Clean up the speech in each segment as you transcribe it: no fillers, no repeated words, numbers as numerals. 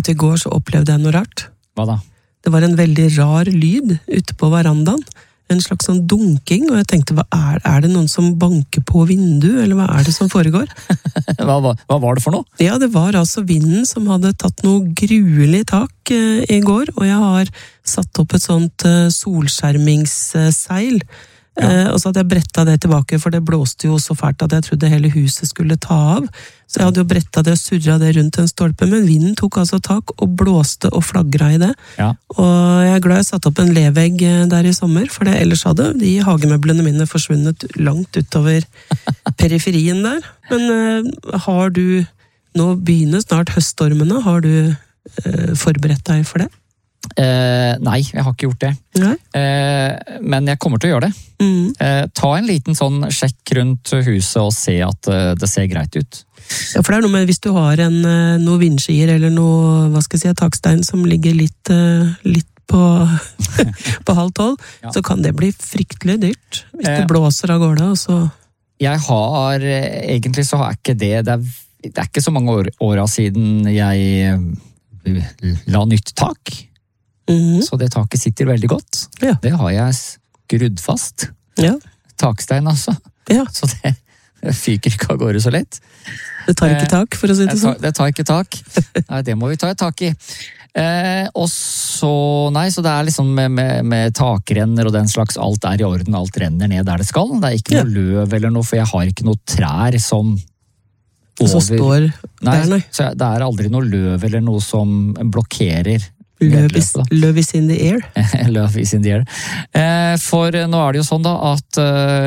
at I går så opplevde jeg noe rart. Hva da? Det var en veldig rar lyd ute på verandaen. En slags sånn dunking, og jeg tenkte, er det noen som banker på vinduet, eller hva det som foregår? Hva var det for noe? Ja, det var altså vinden som hadde tatt noe gruelig tak I går, og jeg har satt opp et sånt solskjermingsseil, og så hadde jeg brettet det tilbake, for det blåste jo så fælt at jeg trodde hele huset skulle ta av. Så jeg hadde jo brettet det og surret det rundt en stolpe, men vinden tok altså tak og blåste og flagret I det. Ja. Og jeg glad jeg satt opp en levegg der I sommer, for det ellers hadde de hagemøblene mine forsvunnet langt utover periferien der. Men har du, nå begynner snart høststormene, har du forberedt deg for det? Nei, jeg har ikke gjort det. Men jeg kommer til å gjøre det. Ta en liten sånn sjekk rundt huset og se at det ser greit ut. Ja, for det noe med hvis du har noe vindskier eller noe, hva skal jeg si, takstein som ligger litt på, på halv 12, så kan det bli fryktelig dyrt hvis det blåser av gårde. Og så... Egentlig så har ikke det er ikke så mange åra siden jeg la nytt tak. Så det taket sitter veldig godt. Ja. Det har jeg skrudd fast. Ja. Takstein altså. Ja. Så det fyker ikke av gårde så lett. Det tar ikke tak, for å si det sånn. Det tar ikke tak. Nei, det må vi ta et tak I. Og så, så det liksom med takrenner og den slags, alt I orden, alt renner ned der det skal. Det ikke noe løv eller noe, for jeg har ikke noe trær som over... Som står der, nei. Så det aldri noe løv eller noe som blokkerer. Love is in the air. Love is in the air. For nå det jo sånn da at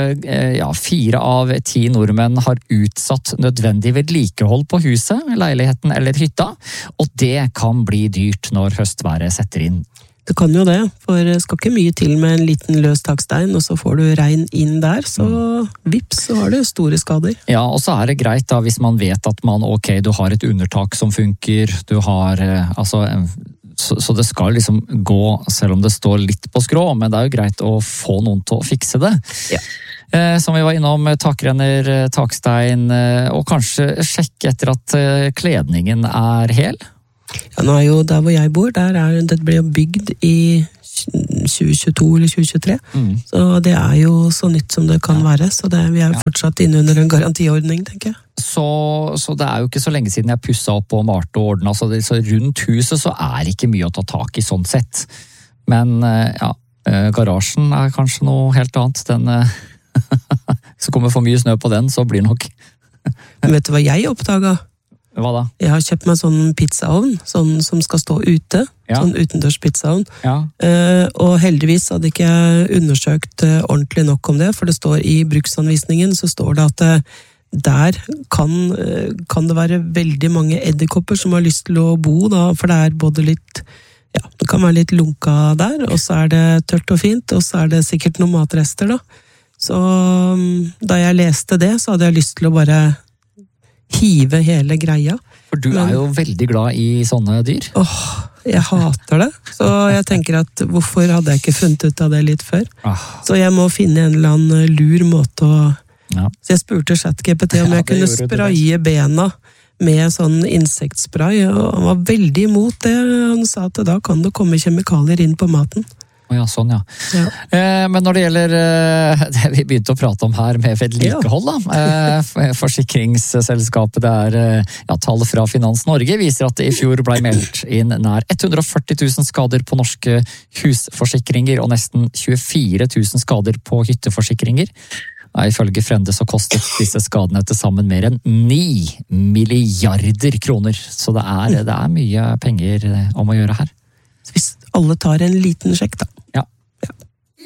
4 av 10 nordmenn har utsatt nødvendig vedlikehold på huset, leiligheten eller hytta, og det kan bli dyrt når høstværet setter inn. Det kan jo det, for det skal ikke mye til med en liten løs takstein, og så får du regn inn der, så vips, så har du store skader. Ja, og så det greit da, hvis man vet at du har et undertak som funker, du har, så det skal liksom gå, selv om det står litt på skrå, men det jo greit å få noen til å fikse det. Ja. Som vi var innom, takrenner, takstein, og kanskje sjekke etter at kledningen hel. Ja, nå jo der hvor jeg bor, det ble jo bygd I 2022 eller 2023, så det jo så nytt som det kan være, så vi jo fortsatt inne under en garantiordning, tenker jeg. Så det jo ikke så lenge siden jeg pusset opp og malte og ordnet, så rundt huset så ikke mye å ta tak I sånn sett. Men garasjen kanskje noe helt annet. Så kommer for mye snø på den, så blir nok... Men vet du hva jeg oppdaget? Hva da? Jeg har kjøpt meg sånn pizzaovn, sånn som skal stå ute, sånn utendørs pizzaovn. Ja. Og heldigvis hadde ikke jeg undersøkt ordentlig nok om det, for det står I bruksanvisningen, så står det at der kan det være veldig mange edderkopper som har lyst til å bo, da, for det både litt, det kan være litt lunka der, og så det tørt og fint, og så det sikkert noen matrester da. Så da jeg leste det, så hadde jeg lyst til å bare hive hele greia. For du jo veldig glad I sånne dyr. Jeg hater det. Så jeg tenker at hvorfor hadde jeg ikke funnet ut av det litt før? Så jeg må finne en eller annen lur måte å... Så jeg spurte ChatGPT om jeg kunne spraye bena med sånn insektspray, og han var veldig imot det. Han sa at da kan det komme kjemikalier inn på maten. Ja, sånn ja. Men når det gjelder det vi begynte å prate om her med vedlikehold da, forsikringsselskapet tall fra Finans Norge viser at det I fjor ble meldt inn nær 140 000 skader på norske husforsikringer og nesten 24 000 skader på hytteforsikringer. Ifølge Frende så kostet disse skadene til sammen mer enn 9 milliarder kroner. Så det mye penger om å gjøre her. Hvis alle tar en liten sjekk da.